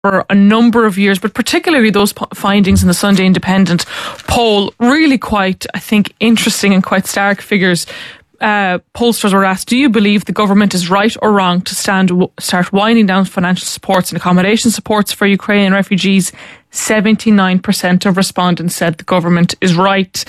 for a number of years, but particularly those findings in the Sunday Independent poll, really quite, I think, interesting and quite stark figures. Pollsters were asked, do you believe the government is right or wrong to start winding down financial supports and accommodation supports for Ukrainian refugees? 79% of respondents said the government is right.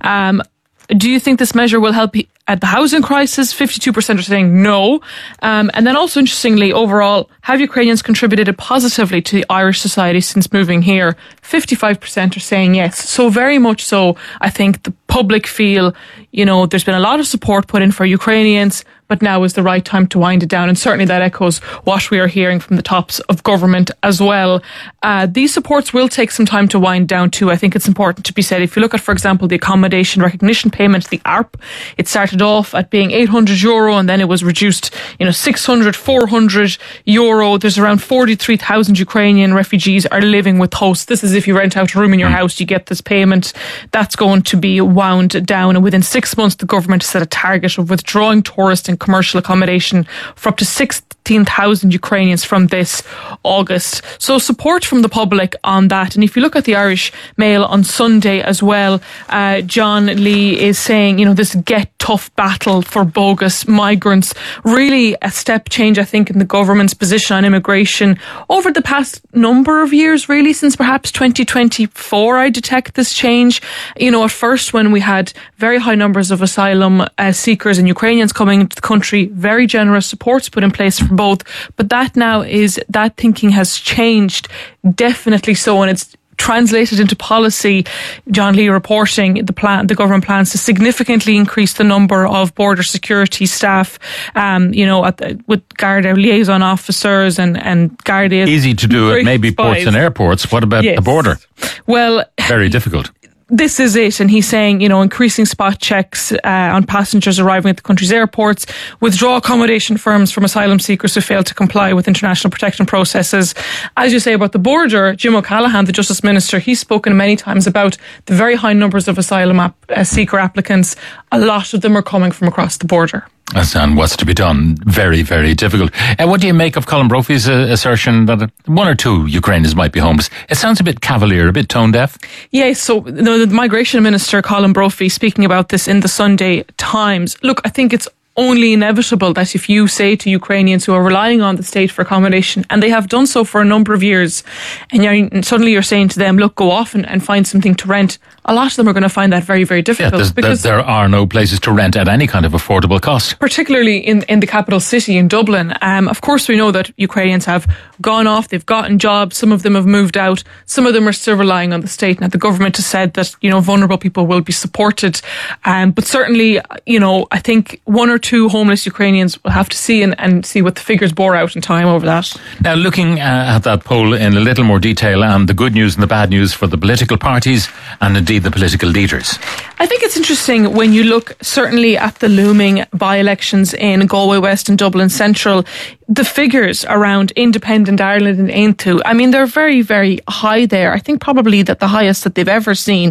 Do you think this measure will help at the housing crisis? 52% are saying no. And then also interestingly, overall, have Ukrainians contributed positively to the Irish society since moving here? 55% are saying yes. So very much so, I think the public feel, there's been a lot of support put in for Ukrainians, but now is the right time to wind it down. And certainly that echoes what we are hearing from the tops of government as well. These supports will take some time to wind down too. I think it's important to be said. If you look at, for example, the accommodation recognition payment, the ARP, it started off at being €800 and then it was reduced, 600, 400 euro. There's around 43,000 Ukrainian refugees are living with hosts. This is if you rent out a room in your house, you get this payment. That's going to be wound down. And within 6 months, the government has set a target of withdrawing tourist and commercial accommodation for up to 16,000 Ukrainians from this August. So support from the public on that. And if you look at the Irish Mail on Sunday as well, John Lee is saying, this get tough battle for bogus migrants, really a step change, I think, in the government's position on immigration over the past number of years, really, since perhaps 2024, I detect this change. At first, when we had very high numbers of asylum seekers and Ukrainians coming into the country, very generous supports put in place for both. But that thinking has changed, definitely so, and it's translated into policy. John Lee reporting the government plans to significantly increase the number of border security staff, with Garda liaison officers and Garda. Easy to do at maybe ports and airports. What about the border? Well, very difficult. This is it. And he's saying, increasing spot checks on passengers arriving at the country's airports, withdraw accommodation firms from asylum seekers who fail to comply with international protection processes. As you say about the border, Jim O'Callaghan, the Justice Minister, he's spoken many times about the very high numbers of asylum seeker applicants. A lot of them are coming from across the border. And what's to be done? Very, very difficult. What do you make of Colin Brophy's assertion that one or two Ukrainians might be homeless? It sounds a bit cavalier, a bit tone deaf. Yes, so the Migration Minister, Colin Brophy, speaking about this in the Sunday Times. Look, I think it's only inevitable that if you say to Ukrainians who are relying on the state for accommodation, and they have done so for a number of years, and suddenly you're saying to them, look, go off and find something to rent, a lot of them are going to find that very, very difficult. Because there are no places to rent at any kind of affordable cost. Particularly in the capital city, in Dublin. Of course, we know that Ukrainians have gone off, they've gotten jobs, some of them have moved out, some of them are still relying on the state. Now, the government has said that, vulnerable people will be supported. But certainly, I think one or two homeless Ukrainians will have to see and see what the figures bore out in time over that. Now, looking at that poll in a little more detail, and the good news and the bad news for the political parties and indeed the political leaders. I think it's interesting when you look certainly at the looming by-elections in Galway West and Dublin Central. The figures around Independent Ireland and Aontú, they're very, very high there. I think probably that the highest that they've ever seen,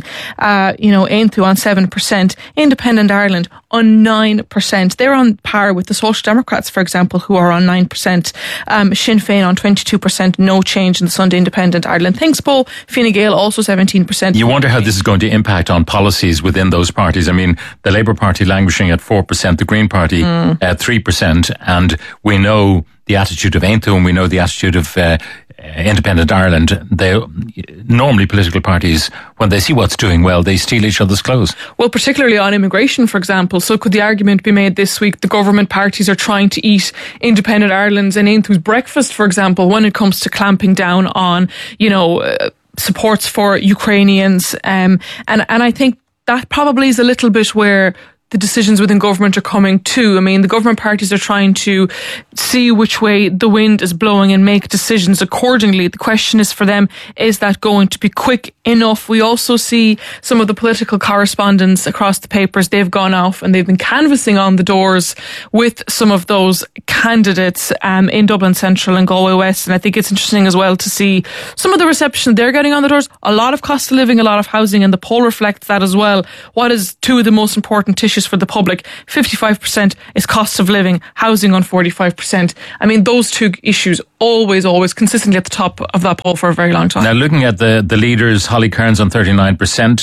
Aontú on 7%, Independent Ireland on 9%. They're on par with the Social Democrats, for example, who are on 9%. Sinn Féin on 22%, no change in the Sunday Independent Ireland Thinks poll. Fine Gael also 17%. You wonder how this is going to impact on policies within those parties. The Labour Party languishing at 4%, the Green Party at 3%, and we know the attitude of Aontú and we know the attitude of Independent Ireland. Normally political parties, when they see what's doing well, they steal each other's clothes. Well, particularly on immigration, for example. So could the argument be made this week the government parties are trying to eat Independent Ireland's and Aontú's breakfast, for example, when it comes to clamping down on, supports for Ukrainians. And I think that probably is a little bit where the decisions within government are coming too. The government parties are trying to see which way the wind is blowing and make decisions accordingly. The question is for them, is that going to be quick enough? We also see some of the political correspondents across the papers, they've gone off and they've been canvassing on the doors with some of those candidates in Dublin Central and Galway West. And I think it's interesting as well to see some of the reception they're getting on the doors. A lot of cost of living, a lot of housing, and the poll reflects that as well. What is two of the most important issues wages for the public, 55% is cost of living, housing on 45%. I mean, those two issues always consistently at the top of that poll for a very long time. Now, looking at the leaders, Holly Cairns on 39%,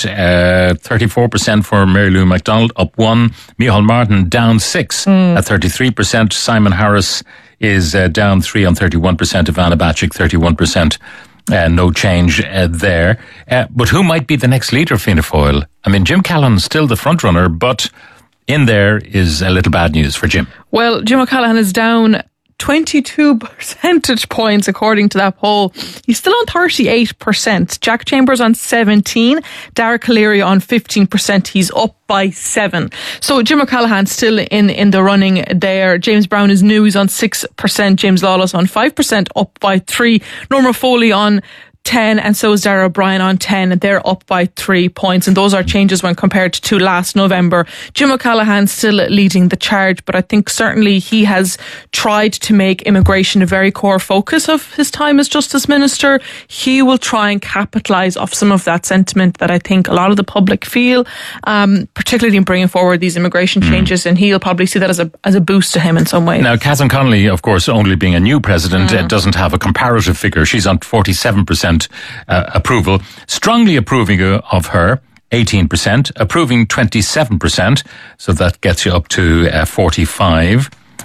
34% for Mary Lou McDonald, up 1. Micheál Martin down 6 at 33%. Simon Harris is down 3 on 31%. Ivana Bacik, 31%. No change there. But who might be the next leader of Fianna Fáil? I mean, Jim Callaghan's still the front runner, but in there is a little bad news for Jim. Well, Jim O'Callaghan is down 22 percentage points according to that poll. He's still on 38%. Jack Chambers on 17%. Derek O'Leary on 15%. He's up by 7. So Jim O'Callaghan still in the running there. James Brown is new. He's on 6%. James Lawless on 5%, up by 3. Norma Foley on 10, and so is Dara O'Brien on 10. They're up by 3 points, and those are changes when compared to last November. Jim O'Callaghan still leading the charge, but I think certainly he has tried to make immigration a very core focus of his time as Justice Minister. He will try and capitalise off some of that sentiment that I think a lot of the public feel, particularly in bringing forward these immigration changes, and he'll probably see that as a boost to him in some way. Now, Catherine Connolly, of course, only being a new president, doesn't have a comparative figure. She's on 47%. Approval, strongly approving of her, 18%, approving 27%, so that gets you up to 45.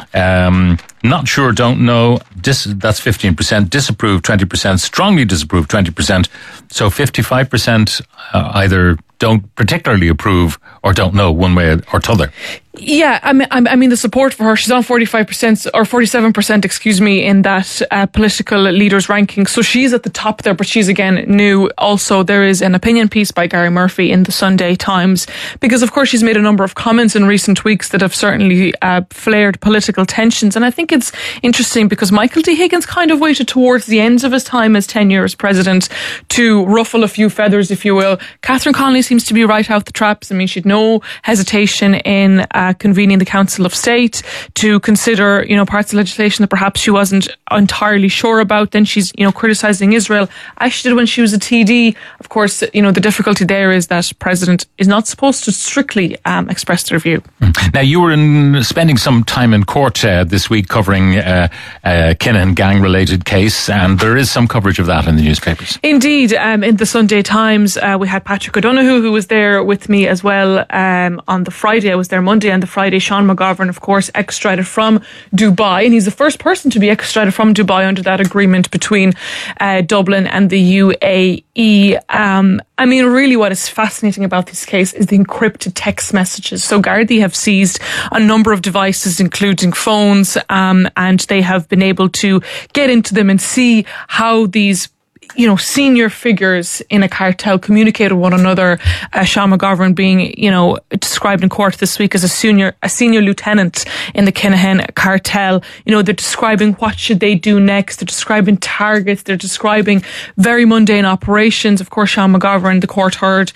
Not sure, don't know, that's 15%, disapprove 20%, strongly disapprove 20%, so 55% either don't particularly approve or don't know one way or t'other. Yeah, I mean the support for her, she's on 45% or 47%, excuse me, in that political leaders ranking. So she's at the top there, but she's again new. Also, there is an opinion piece by Gary Murphy in the Sunday Times, because of course she's made a number of comments in recent weeks that have certainly flared political tensions. And I think it's interesting because Michael D. Higgins kind of waited towards the ends of his time as tenure as president to ruffle a few feathers, if you will. Catherine Connolly seems to be right out the traps. I mean, she'd no hesitation in convening the Council of State to consider, parts of legislation that perhaps she wasn't entirely sure about. Then she's, criticising Israel, as she did when she was a TD. Of course, the difficulty there is that President is not supposed to strictly express their view. Now, you were spending some time in court this week covering Kinahan gang-related case, and there is some coverage of that in the newspapers. Indeed. In the Sunday Times, we had Patrick O'Donoghue, who was there with me as well on the Friday. I was there Monday and the Friday. Sean McGovern, of course, extradited from Dubai, and he's the first person to be extradited from Dubai under that agreement between Dublin and the UAE. I mean, really what is fascinating about this case is the encrypted text messages. So Gardaí have seized a number of devices, including phones, and they have been able to get into them and see how these senior figures in a cartel communicate with one another. Sean McGovern being, described in court this week as a senior lieutenant in the Kinahan cartel. They're describing what should they do next. They're describing targets. They're describing very mundane operations. Of course, Sean McGovern, the court heard,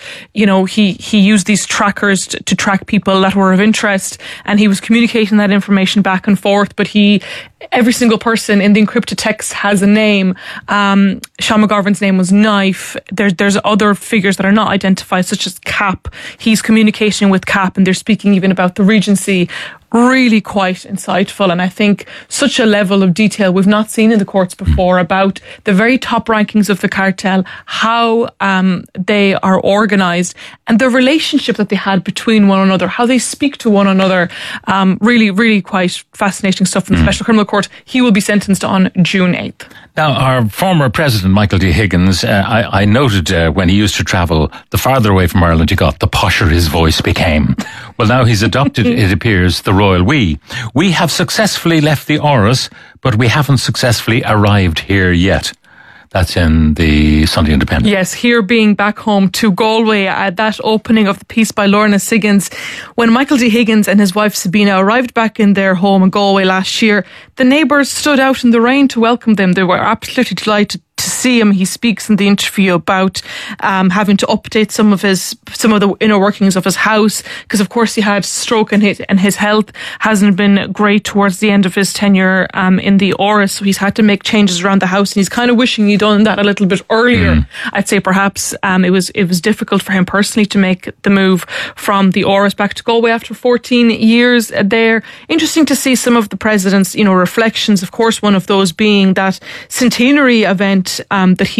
he used these trackers to track people that were of interest, and he was communicating that information back and forth. But every single person in the encrypted text has a name. Sean McGovern's name was Knife. There's other figures that are not identified, such as Cap. He's communicating with Cap, and they're speaking even about the Regency. Really quite insightful, and I think such a level of detail we've not seen in the courts before about the very top rankings of the cartel, how they are organised, and the relationship that they had between one another, how they speak to one another. Really, really quite fascinating stuff in the Special Criminal Court. He will be sentenced on June 8th. Now, our former president, Michael D. Higgins, I noted when he used to travel, the farther away from Ireland he got, the posher his voice became. Well, now he's adopted, it appears, the royal we. We have successfully left the Áras, but we haven't successfully arrived here yet. That's in the Sunday Independent. Yes, here being back home to Galway at that opening of the piece by Lorna Siggins. When Michael D. Higgins and his wife Sabina arrived back in their home in Galway last year, the neighbours stood out in the rain to welcome them. They were absolutely delighted to see him. He speaks in the interview about having to update some of the inner workings of his house, because of course he had stroke and his health hasn't been great towards the end of his tenure in the Áras, so he's had to make changes around the house, and he's kind of wishing he'd done that a little bit earlier. I'd say perhaps it was difficult for him personally to make the move from the Áras back to Galway after 14 years there. Interesting to see some of the president's reflections, of course, one of those being that centenary event that he